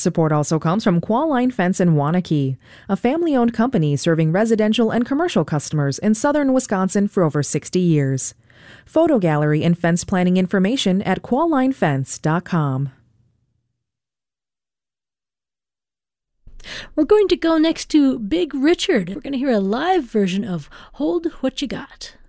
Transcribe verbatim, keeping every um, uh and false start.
Support also comes from Qualline Fence in Waunakee, a family-owned company serving residential and commercial customers in southern Wisconsin for over sixty years. Photo gallery and fence planning information at qualline fence dot com. We're going to go next to Big Richard. We're going to hear a live version of Hold What You Got.